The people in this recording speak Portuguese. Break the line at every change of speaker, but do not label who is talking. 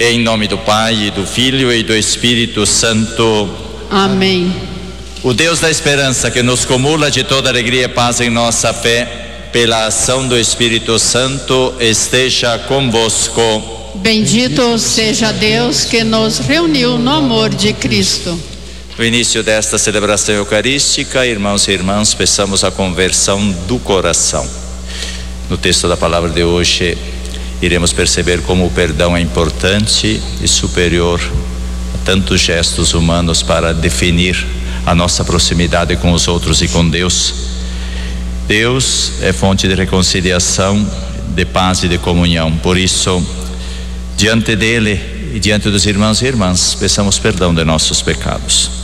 Em nome do Pai, e do Filho e do Espírito Santo.
Amém.
O Deus da esperança, que nos cumula de toda alegria e paz em nossa fé, pela ação do Espírito Santo, esteja convosco.
Bendito seja Deus que nos reuniu no amor de Cristo.
No início desta celebração eucarística, irmãos e irmãs, peçamos a conversão do coração. No texto da palavra de hoje, iremos perceber como o perdão é importante e superior a tantos gestos humanos para definir a nossa proximidade com os outros e com Deus. Deus é fonte de reconciliação, de paz e de comunhão. Por isso, diante dele e diante dos irmãos e irmãs, peçamos perdão de nossos pecados.